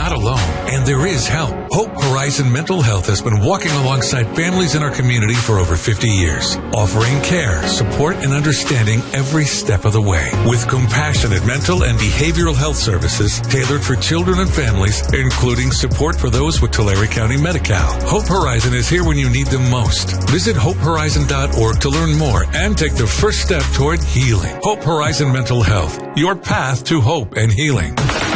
not alone, and there is help. Hope Horizon Mental Health has been walking alongside families in our community for over 50 years, offering care, support, and understanding every step of the way. With compassionate mental and behavioral health services tailored for children and families, including support for those with Tulare County Medi-Cal. Hope Horizon is here when you need them most. Visit hopehorizon.org to learn more and take the first step toward healing. Hope Horizon Mental Health, your path to hope and healing.